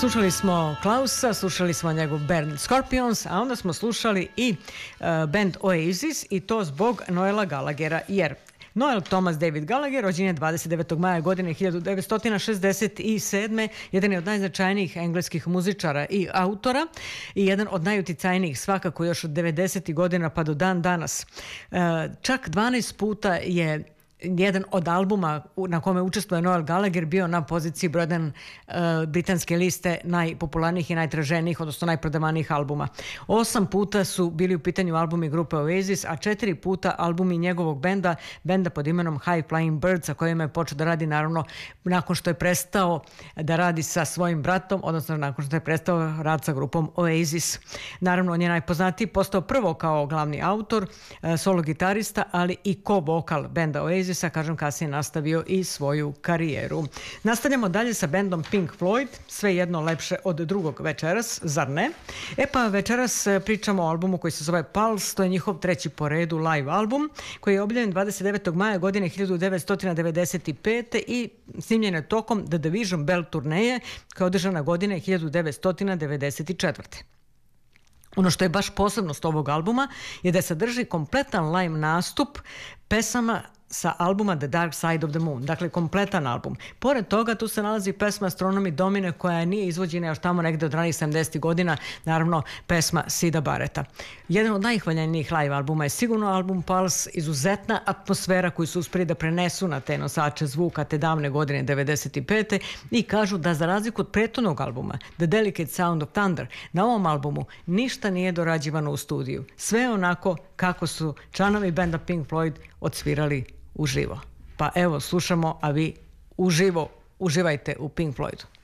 Slušali smo Klausa, slušali smo njegov band Scorpions, a onda smo slušali i band Oasis, i to zbog Noela Gallaghera, jer Noel Thomas David Gallagher rođen je 29. maja godine 1967. Jedan je od najznačajnijih engleskih muzičara i autora i jedan od najuticajnijih svakako još od 90. godina pa do dan danas. Čak 12 puta je jedan od albuma na kome učestvuje Noel Gallagher bio na poziciji broj 1 britanske liste najpopularnijih i najtraženijih, odnosno najprodavanijih albuma. 8 puta su bili u pitanju albumi grupe Oasis, a 4 puta albumi njegovog benda pod imenom High Flying Birds, sa kojima je počeo da radi naravno nakon što je prestao da radi sa svojim bratom, odnosno nakon što je prestao rad sa grupom Oasis. Naravno, on je najpoznatiji, postao prvo kao glavni autor, solo gitarista, ali i ko-vokal benda Oasis, kažem, kasnije nastavio i svoju karijeru. Nastavljamo dalje sa bendom Pink Floyd, sve jedno lepše od drugog večeras, zar ne? Pa večeras pričamo o albumu koji se zove Pulse, to je njihov treći po redu live album, koji je objavljen 29. maja godine 1995. i snimljen je tokom The Division Bell turneje, koja je održana godine 1994. Ono što je baš posebnost ovog albuma je da sadrži kompletan live nastup pesama sa albuma The Dark Side of the Moon, dakle kompletan album. Pored toga tu se nalazi pesma Astronomy Domine koja nije izvođena još tamo negde od ranih 70. godina, naravno pesma Sida Barretta. Jedan od najhvaljenijih live albuma je sigurno album Pulse, izuzetna atmosfera koju su uspeli da prenesu na te nosače zvuka te davne godine 95. i kažu da za razliku od prethodnog albuma The Delicate Sound of Thunder, na ovom albumu ništa nije dorađivano u studiju. Sve je onako kako su članovi benda Pink Floyd odsvirali uživo. Pa evo, slušamo, a vi uživajte u Pink Floydu.